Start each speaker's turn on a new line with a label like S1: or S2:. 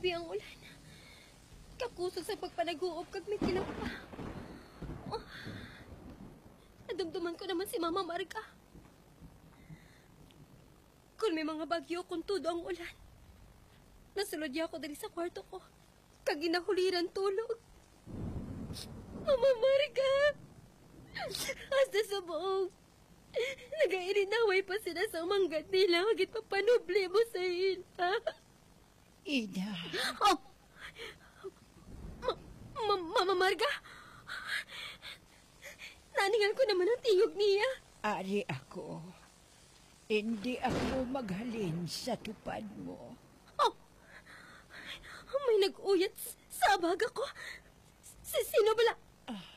S1: grabe ang ulan. Kakusog sa pagpanaguop kag may kilaw pa. Oh, nadumduman ko naman si Mama Marga. Kung may mga bagyo kung tudo ang ulan, nasulod niya ako dali sa kwarto ko. Kag ginahuliran tulog. Mama Marga! Hasta subong. Nagairinaway pa sila sa manggat nila. Hagit papanubli mo sa ina.
S2: Ina.
S1: Oh! Mama Marga? Naningan ko naman ang tingog niya.
S2: Ari ako. Hindi ako maghalin sa tupad mo.
S1: Oh! May nag-uyat sa abag ako. Sino bala?